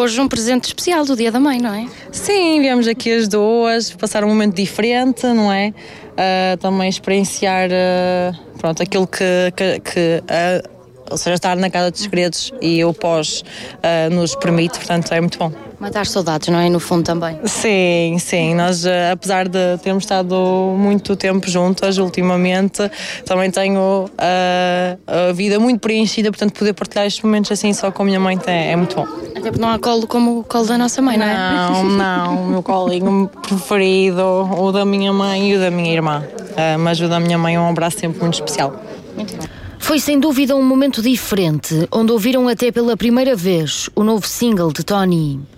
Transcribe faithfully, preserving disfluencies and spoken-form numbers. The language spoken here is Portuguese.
hoje um presente especial do Dia da Mãe, não é? Sim, viemos aqui as duas, passar um momento diferente, não é? Uh, também experienciar uh, pronto, aquilo que, que, que uh, ou seja, estar na Casa dos Segredos e o pós uh, nos permite, portanto é muito bom. Matar saudades, não é? No fundo também. Sim, sim, nós uh, apesar de termos estado muito tempo juntas ultimamente, também tenho uh, a vida muito preenchida, portanto poder partilhar estes momentos assim só com a minha mãe é, é muito bom. Até porque não há colo como o colo da nossa mãe, não é? Não, não, o meu colinho preferido, o da minha mãe e o da minha irmã, uh, mas o da minha mãe é um abraço sempre muito especial. Muito bom. Foi sem dúvida um momento diferente, onde ouviram até pela primeira vez o novo single de Tony.